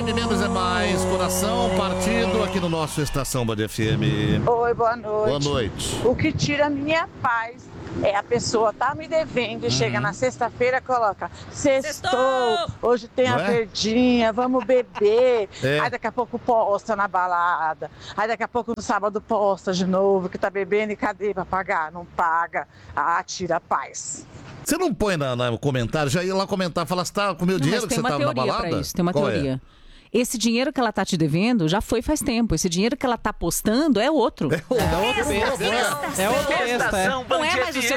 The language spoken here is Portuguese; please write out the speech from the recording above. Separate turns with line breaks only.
menos é mais. Coração partido aqui no nosso Estação Band FM.
Oi, boa noite.
Boa noite.
O que tira a minha paz é a pessoa tá me devendo e chega na sexta-feira e coloca: sextou, hoje tem a verdinha, vamos beber. Aí daqui a pouco posta na balada. Aí daqui a pouco no sábado posta de novo que tá bebendo e cadê pra pagar? Não paga. Ah, tira a paz.
Você não põe no comentário, já ia lá comentar, falar se tá com o meu dinheiro que você tava na balada?
Pra isso, tem uma
Qual
teoria. Esse dinheiro que ela tá te devendo já foi faz tempo. Esse dinheiro que ela tá postando é outro.
É outro
extra. Não é mais o seu